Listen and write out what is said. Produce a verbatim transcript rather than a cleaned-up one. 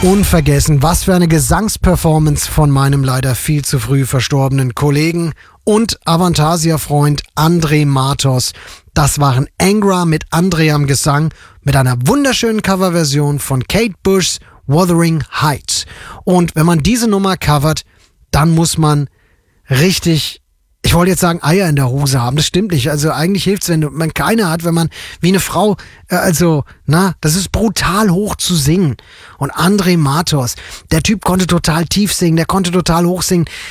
Unvergessen, was für eine Gesangsperformance von meinem leider viel zu früh verstorbenen Kollegen und Avantasia-Freund André Matos. Das waren Angra mit André am Gesang mit einer wunderschönen Coverversion von Kate Bush's Wuthering Heights. Und wenn man diese Nummer covert, dann muss man richtig, ich wollte jetzt sagen, Eier in der Hose haben. Das stimmt nicht. Also eigentlich hilft es, wenn man keine hat, wenn man wie eine Frau, äh, also, na, das ist brutal hoch zu singen. Und André Matos, der Typ konnte total tief singen, der konnte total hoch singen.